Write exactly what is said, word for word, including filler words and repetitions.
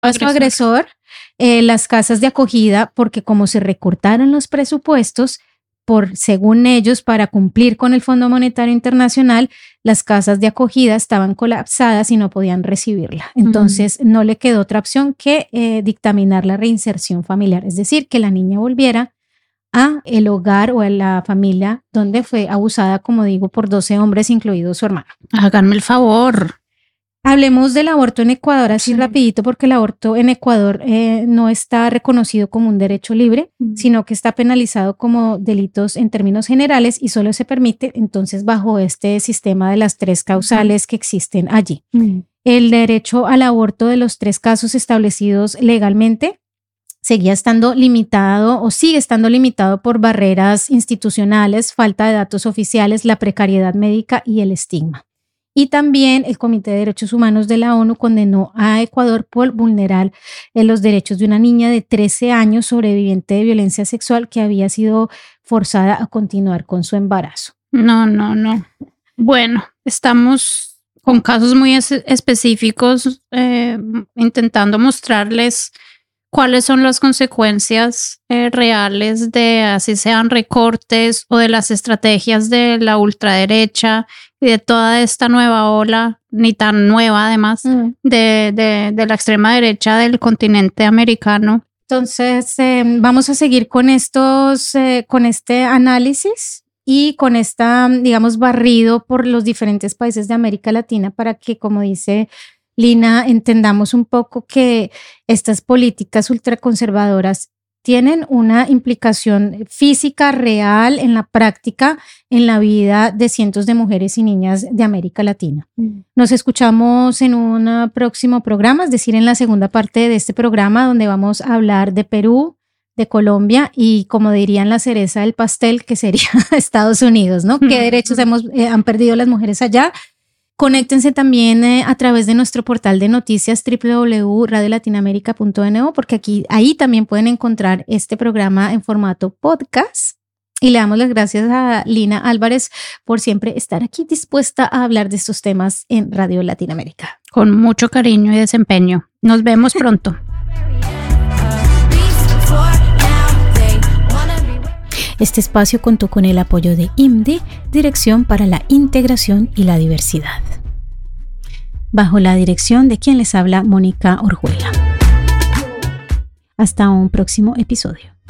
a su agresor, eh, las casas de acogida, porque como se recortaron los presupuestos, por, según ellos, para cumplir con el Fondo Monetario Internacional, las casas de acogida estaban colapsadas y no podían recibirla. Entonces, uh-huh. no le quedó otra opción que eh, dictaminar la reinserción familiar, es decir, que la niña volviera a el hogar o a la familia donde fue abusada, como digo, por doce hombres, incluido su hermano. Háganme el favor. Hablemos del aborto en Ecuador así sí. rapidito, porque el aborto en Ecuador eh, no está reconocido como un derecho libre, mm. sino que está penalizado como delitos en términos generales y solo se permite entonces bajo este sistema de las tres causales mm. que existen allí. Mm. El derecho al aborto de los tres casos establecidos legalmente seguía estando limitado o sigue estando limitado por barreras institucionales, falta de datos oficiales, la precariedad médica y el estigma. Y también el Comité de Derechos Humanos de la ONU condenó a Ecuador por vulnerar eh, los derechos de una niña de trece años sobreviviente de violencia sexual que había sido forzada a continuar con su embarazo. No, no, no. Bueno, estamos con casos muy es- específicos eh, intentando mostrarles cuáles son las consecuencias eh, reales de así sean recortes o de las estrategias de la ultraderecha y de toda esta nueva ola, ni tan nueva además, mm. de, de, de la extrema derecha del continente americano. Entonces, eh, vamos a seguir con estos, eh, con este análisis y con esta, digamos, barrido por los diferentes países de América Latina para que, como dice Lina, entendamos un poco que estas políticas ultraconservadoras tienen una implicación física real en la práctica, en la vida de cientos de mujeres y niñas de América Latina. Mm. Nos escuchamos en un próximo programa, es decir, en la segunda parte de este programa, donde vamos a hablar de Perú, de Colombia y, como dirían, la cereza del pastel, que sería Estados Unidos, ¿no? Mm. ¿Qué derechos hemos, eh, han perdido las mujeres allá? Conéctense también eh, a través de nuestro portal de noticias doble u doble u doble u punto radio latinoamérica punto n o, porque aquí, ahí también pueden encontrar este programa en formato podcast. Y le damos las gracias a Lina Álvarez por siempre estar aquí dispuesta a hablar de estos temas en Radio Latinoamérica. Con mucho cariño y desempeño. Nos vemos pronto. Este espacio contó con el apoyo de I M D I, Dirección para la Integración y la Diversidad, bajo la dirección de quien les habla, Mónica Orjuela. Hasta un próximo episodio.